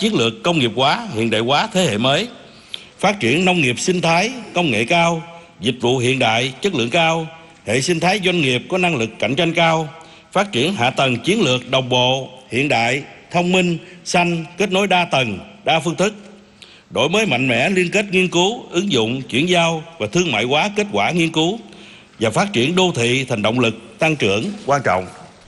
chiến lược công nghiệp hóa, hiện đại hóa thế hệ mới, phát triển nông nghiệp sinh thái, công nghệ cao, dịch vụ hiện đại, chất lượng cao, hệ sinh thái doanh nghiệp có năng lực cạnh tranh cao, phát triển hạ tầng chiến lược đồng bộ, hiện đại, thông minh, xanh, kết nối đa tầng, đa phương thức, đổi mới mạnh mẽ liên kết nghiên cứu, ứng dụng, chuyển giao và thương mại hóa kết quả nghiên cứu và phát triển đô thị thành động lực tăng trưởng quan trọng.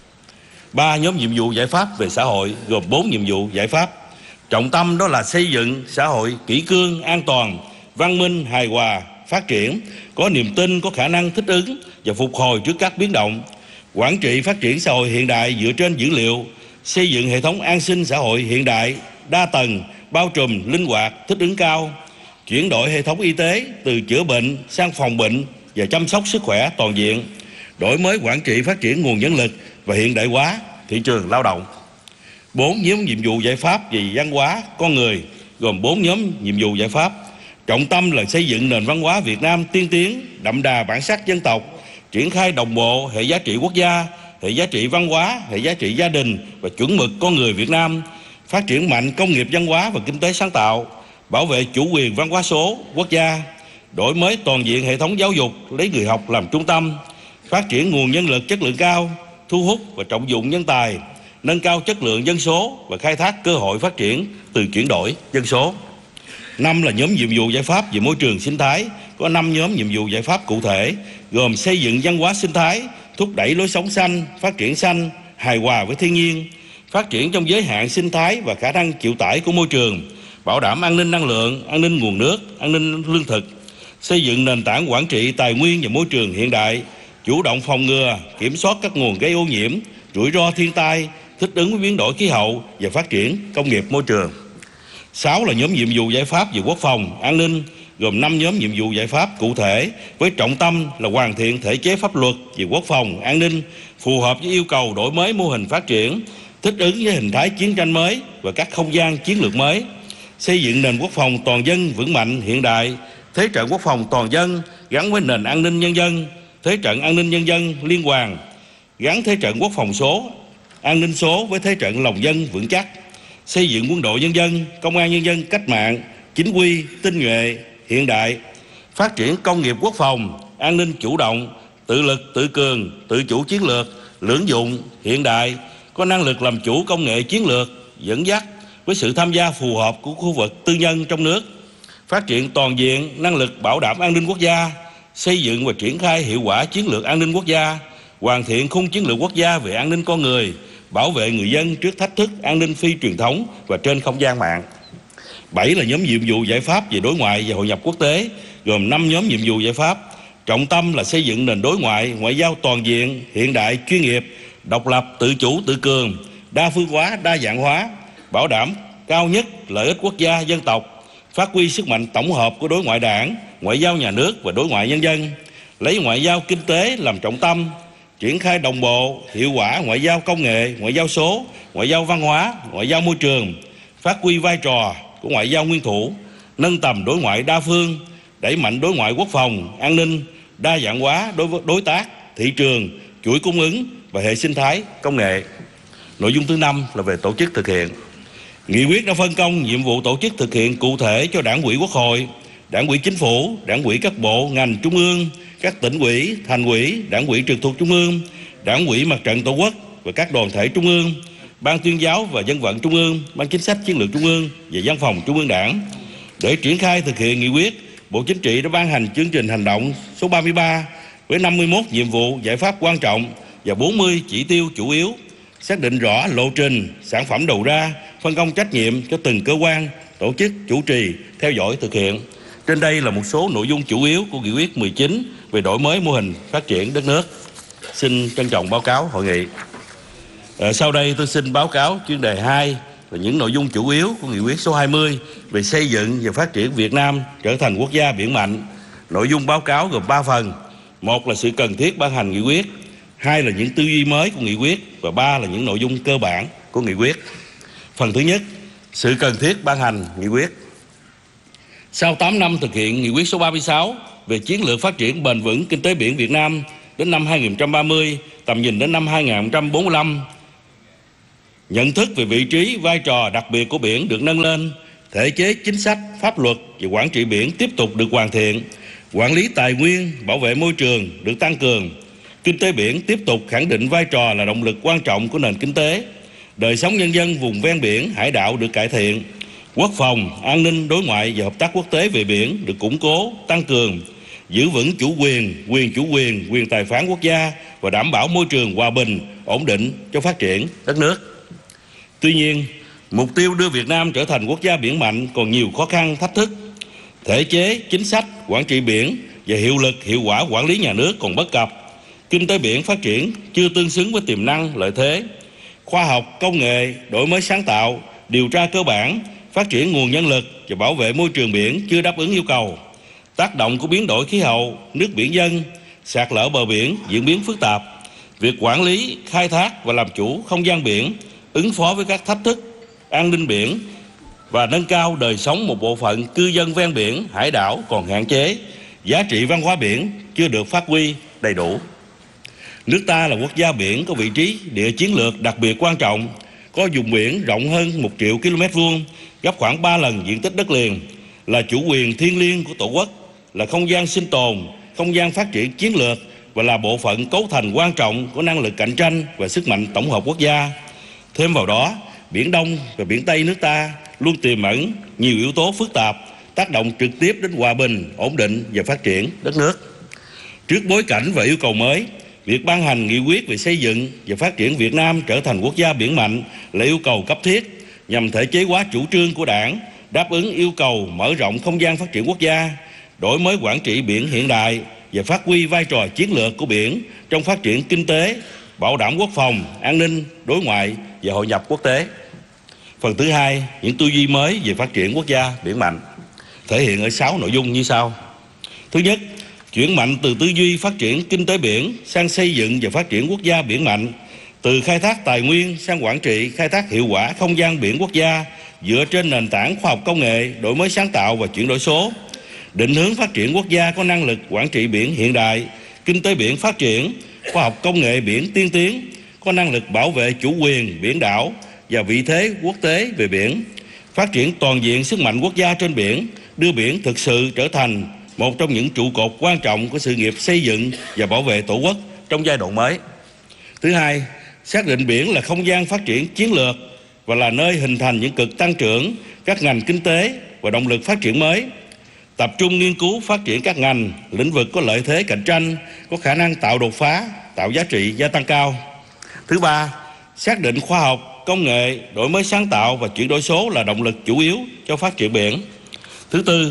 3 nhóm nhiệm vụ giải pháp về xã hội gồm 4 nhiệm vụ giải pháp. Trọng tâm đó là xây dựng xã hội kỷ cương, an toàn, văn minh, hài hòa, phát triển, có niềm tin, có khả năng thích ứng và phục hồi trước các biến động. Quản trị phát triển xã hội hiện đại dựa trên dữ liệu, xây dựng hệ thống an sinh xã hội hiện đại, đa tầng, bao trùm, linh hoạt, thích ứng cao, chuyển đổi hệ thống y tế từ chữa bệnh sang phòng bệnh và chăm sóc sức khỏe toàn diện, đổi mới quản trị phát triển nguồn nhân lực và hiện đại hóa thị trường lao động. 4 nhóm nhiệm vụ giải pháp về văn hóa con người gồm 4 nhóm nhiệm vụ giải pháp. Trọng tâm là xây dựng nền văn hóa Việt Nam tiên tiến, đậm đà bản sắc dân tộc, triển khai đồng bộ hệ giá trị quốc gia, hệ giá trị văn hóa, hệ giá trị gia đình và chuẩn mực con người Việt Nam, phát triển mạnh công nghiệp văn hóa và kinh tế sáng tạo, bảo vệ chủ quyền văn hóa số quốc gia, đổi mới toàn diện hệ thống giáo dục, lấy người học làm trung tâm, phát triển nguồn nhân lực chất lượng cao, thu hút và trọng dụng nhân tài, nâng cao chất lượng dân số và khai thác cơ hội phát triển từ chuyển đổi dân số. 5 là nhóm nhiệm vụ giải pháp về môi trường sinh thái, có 5 nhóm nhiệm vụ giải pháp cụ thể, gồm xây dựng văn hóa sinh thái, thúc đẩy lối sống xanh, phát triển xanh, hài hòa với thiên nhiên, phát triển trong giới hạn sinh thái và khả năng chịu tải của môi trường, bảo đảm an ninh năng lượng, an ninh nguồn nước, an ninh lương thực, xây dựng nền tảng quản trị tài nguyên và môi trường hiện đại, chủ động phòng ngừa, kiểm soát các nguồn gây ô nhiễm, rủi ro thiên tai, thích ứng với biến đổi khí hậu và phát triển công nghiệp môi trường. 6 là nhóm nhiệm vụ giải pháp về quốc phòng, an ninh, gồm 5 nhóm nhiệm vụ giải pháp cụ thể với trọng tâm là hoàn thiện thể chế pháp luật về quốc phòng, an ninh, phù hợp với yêu cầu đổi mới mô hình phát triển, thích ứng với hình thái chiến tranh mới và các không gian chiến lược mới, xây dựng nền quốc phòng toàn dân vững mạnh hiện đại, thế trận quốc phòng toàn dân gắn với nền an ninh nhân dân, thế trận an ninh nhân dân liên hoàn, gắn thế trận quốc phòng số, an ninh số với thế trận lòng dân vững chắc, xây dựng quân đội nhân dân, công an nhân dân cách mạng, chính quy, tinh nhuệ, hiện đại, phát triển công nghiệp quốc phòng, an ninh chủ động, tự lực, tự cường, tự chủ chiến lược, lưỡng dụng, hiện đại, có năng lực làm chủ công nghệ chiến lược, dẫn dắt với sự tham gia phù hợp của khu vực tư nhân trong nước, phát triển toàn diện năng lực bảo đảm an ninh quốc gia, xây dựng và triển khai hiệu quả chiến lược an ninh quốc gia, hoàn thiện khung chiến lược quốc gia về an ninh con người, bảo vệ người dân trước thách thức an ninh phi truyền thống và trên không gian mạng. 7 là nhóm nhiệm vụ giải pháp về đối ngoại và hội nhập quốc tế, gồm 5 nhóm nhiệm vụ giải pháp. Trọng tâm là xây dựng nền đối ngoại, ngoại giao toàn diện, hiện đại, chuyên nghiệp, độc lập, tự chủ, tự cường, đa phương hóa, đa dạng hóa, bảo đảm cao nhất lợi ích quốc gia, dân tộc, phát huy sức mạnh tổng hợp của đối ngoại đảng, ngoại giao nhà nước và đối ngoại nhân dân, lấy ngoại giao kinh tế làm trọng tâm, triển khai đồng bộ, hiệu quả ngoại giao công nghệ, ngoại giao số, ngoại giao văn hóa, ngoại giao môi trường, phát huy vai trò của ngoại giao nguyên thủ, nâng tầm đối ngoại đa phương, đẩy mạnh đối ngoại quốc phòng, an ninh, đa dạng hóa đối với đối tác, thị trường, chuỗi cung ứng và hệ sinh thái công nghệ. Nội dung thứ 5 là về tổ chức thực hiện. Nghị quyết đã phân công nhiệm vụ tổ chức thực hiện cụ thể cho Đảng ủy Quốc hội, Đảng ủy Chính phủ, Đảng ủy các bộ, ngành trung ương, các tỉnh ủy, thành ủy, Đảng ủy trực thuộc trung ương, Đảng ủy Mặt trận Tổ quốc và các đoàn thể trung ương, Ban Tuyên giáo và Dân vận Trung ương, Ban Chính sách Chiến lược Trung ương và Văn phòng Trung ương Đảng. Để triển khai thực hiện nghị quyết, Bộ Chính trị đã ban hành chương trình hành động số 33 với 51 nhiệm vụ giải pháp quan trọng và 40 chỉ tiêu chủ yếu, xác định rõ lộ trình, sản phẩm đầu ra, phân công trách nhiệm cho từng cơ quan, tổ chức chủ trì, theo dõi thực hiện. Trên đây là một số nội dung chủ yếu của nghị quyết 19 về đổi mới mô hình phát triển đất nước. Xin trân trọng báo cáo hội nghị. Sau đây tôi xin báo cáo chuyên đề 2 là những nội dung chủ yếu của nghị quyết số 20 về xây dựng và phát triển Việt Nam trở thành quốc gia biển mạnh. Nội dung báo cáo gồm 3 phần. 1 là sự cần thiết ban hành nghị quyết, 2 là những tư duy mới của nghị quyết và 3 là những nội dung cơ bản của nghị quyết. Phần thứ nhất, sự cần thiết ban hành nghị quyết. Sau 8 năm thực hiện nghị quyết số 36 về chiến lược phát triển bền vững kinh tế biển Việt Nam đến năm 2030, tầm nhìn đến năm 2045, Nhận thức về vị trí, vai trò đặc biệt của biển được nâng lên, thể chế chính sách, pháp luật về quản trị biển tiếp tục được hoàn thiện, quản lý tài nguyên, bảo vệ môi trường được tăng cường, kinh tế biển tiếp tục khẳng định vai trò là động lực quan trọng của nền kinh tế, đời sống nhân dân vùng ven biển, hải đảo được cải thiện, quốc phòng, an ninh, đối ngoại và hợp tác quốc tế về biển được củng cố, tăng cường, giữ vững chủ quyền, quyền chủ quyền, quyền tài phán quốc gia và đảm bảo môi trường hòa bình, ổn định cho phát triển đất nước. Tuy nhiên, mục tiêu đưa Việt Nam trở thành quốc gia biển mạnh còn nhiều khó khăn, thách thức. Thể chế, chính sách, quản trị biển và hiệu lực, hiệu quả quản lý nhà nước còn bất cập. Kinh tế biển phát triển chưa tương xứng với tiềm năng, lợi thế. Khoa học, công nghệ, đổi mới sáng tạo, điều tra cơ bản, phát triển nguồn nhân lực và bảo vệ môi trường biển chưa đáp ứng yêu cầu. Tác động của biến đổi khí hậu, nước biển dâng, sạt lở bờ biển diễn biến phức tạp. Việc quản lý, khai thác và làm chủ không gian biển, ứng phó với các thách thức, an ninh biển và nâng cao đời sống một bộ phận cư dân ven biển, hải đảo còn hạn chế. Giá trị văn hóa biển chưa được phát huy đầy đủ. Nước ta là quốc gia biển có vị trí địa chiến lược đặc biệt quan trọng, có vùng biển rộng hơn 1 triệu km vuông, gấp khoảng 3 lần diện tích đất liền, là chủ quyền thiêng liêng của Tổ quốc, là không gian sinh tồn, không gian phát triển chiến lược và là bộ phận cấu thành quan trọng của năng lực cạnh tranh và sức mạnh tổng hợp quốc gia. Thêm vào đó, Biển Đông và Biển Tây nước ta luôn tiềm ẩn nhiều yếu tố phức tạp, tác động trực tiếp đến hòa bình, ổn định và phát triển đất nước. Trước bối cảnh và yêu cầu mới, việc ban hành nghị quyết về xây dựng và phát triển Việt Nam trở thành quốc gia biển mạnh là yêu cầu cấp thiết nhằm thể chế hóa chủ trương của Đảng, đáp ứng yêu cầu mở rộng không gian phát triển quốc gia, đổi mới quản trị biển hiện đại và phát huy vai trò chiến lược của biển trong phát triển kinh tế, bảo đảm quốc phòng, an ninh, đối ngoại và hội nhập quốc tế. Phần thứ hai, những tư duy mới về phát triển quốc gia biển mạnh, thể hiện ở 6 nội dung như sau. Thứ nhất, chuyển mạnh từ tư duy phát triển kinh tế biển sang xây dựng và phát triển quốc gia biển mạnh, từ khai thác tài nguyên sang quản trị, khai thác hiệu quả không gian biển quốc gia dựa trên nền tảng khoa học công nghệ, đổi mới sáng tạo và chuyển đổi số. Định hướng phát triển quốc gia có năng lực quản trị biển hiện đại, kinh tế biển phát triển, khoa học công nghệ biển tiên tiến, có năng lực bảo vệ chủ quyền biển đảo và vị thế quốc tế về biển, phát triển toàn diện sức mạnh quốc gia trên biển, đưa biển thực sự trở thành một trong những trụ cột quan trọng của sự nghiệp xây dựng và bảo vệ Tổ quốc trong giai đoạn mới. Thứ hai, xác định biển là không gian phát triển chiến lược và là nơi hình thành những cực tăng trưởng, các ngành kinh tế và động lực phát triển mới. Tập trung nghiên cứu phát triển các ngành, lĩnh vực có lợi thế cạnh tranh, có khả năng tạo đột phá, tạo giá trị gia tăng cao. Thứ ba, xác định khoa học, công nghệ, đổi mới sáng tạo và chuyển đổi số là động lực chủ yếu cho phát triển biển. Thứ tư,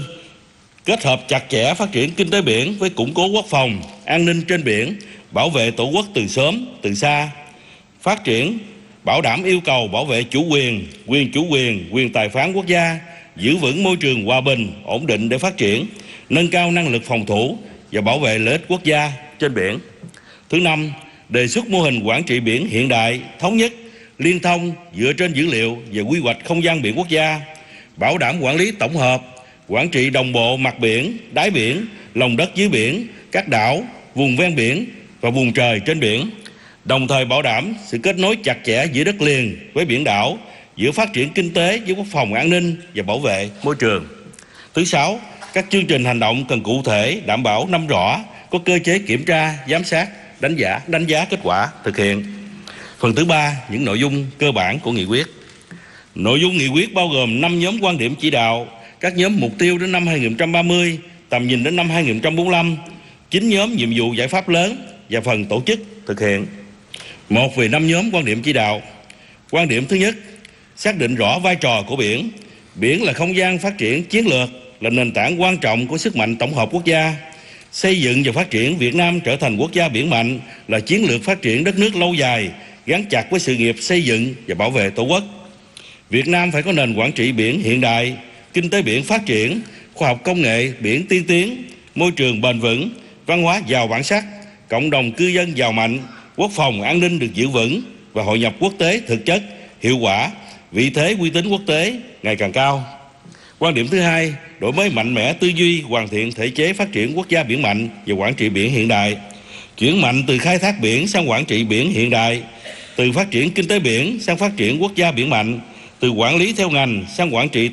kết hợp chặt chẽ phát triển kinh tế biển với củng cố quốc phòng, an ninh trên biển, bảo vệ Tổ quốc từ sớm, từ xa. Phát triển, bảo đảm yêu cầu bảo vệ chủ quyền, quyền chủ quyền, quyền tài phán quốc gia, giữ vững môi trường hòa bình, ổn định để phát triển, nâng cao năng lực phòng thủ và bảo vệ lợi ích quốc gia trên biển. Thứ năm, đề xuất mô hình quản trị biển hiện đại, thống nhất, liên thông dựa trên dữ liệu về quy hoạch không gian biển quốc gia, bảo đảm quản lý tổng hợp, quản trị đồng bộ mặt biển, đáy biển, lòng đất dưới biển, các đảo, vùng ven biển và vùng trời trên biển, đồng thời bảo đảm sự kết nối chặt chẽ giữa đất liền với biển đảo, giữa phát triển kinh tế với quốc phòng an ninh và bảo vệ môi trường. Thứ sáu, các chương trình hành động cần cụ thể, đảm bảo nắm rõ, có cơ chế kiểm tra, giám sát, đánh giá kết quả thực hiện. Phần thứ ba, những nội dung cơ bản của nghị quyết. Nội dung nghị quyết bao gồm 5 nhóm quan điểm chỉ đạo, các nhóm mục tiêu đến năm 2030, tầm nhìn đến năm 2045, 9 nhóm nhiệm vụ giải pháp lớn và phần tổ chức thực hiện. Một, về 5 nhóm quan điểm chỉ đạo. Quan điểm thứ nhất, xác định rõ vai trò của biển. Biển là không gian phát triển chiến lược, là nền tảng quan trọng của sức mạnh tổng hợp quốc gia. Xây dựng và phát triển Việt Nam trở thành quốc gia biển mạnh là chiến lược phát triển đất nước lâu dài, gắn chặt với sự nghiệp xây dựng và bảo vệ Tổ quốc. Việt Nam phải có nền quản trị biển hiện đại, kinh tế biển phát triển, khoa học công nghệ biển tiên tiến, môi trường bền vững, văn hóa giàu bản sắc, cộng đồng cư dân giàu mạnh, quốc phòng an ninh được giữ vững và hội nhập quốc tế thực chất, hiệu quả, vị thế uy tín quốc tế ngày càng cao. Quan điểm thứ hai, đổi mới mạnh mẽ tư duy, hoàn thiện thể chế phát triển quốc gia biển mạnh và quản trị biển hiện đại. Chuyển mạnh từ khai thác biển sang quản trị biển hiện đại, từ phát triển kinh tế biển sang phát triển quốc gia biển mạnh, từ quản lý theo ngành sang quản trị